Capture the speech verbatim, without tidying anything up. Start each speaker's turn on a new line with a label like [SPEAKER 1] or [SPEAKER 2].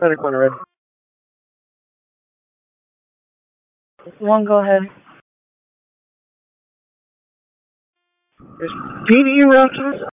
[SPEAKER 1] Medic one red. One, go ahead. Is P D around to us?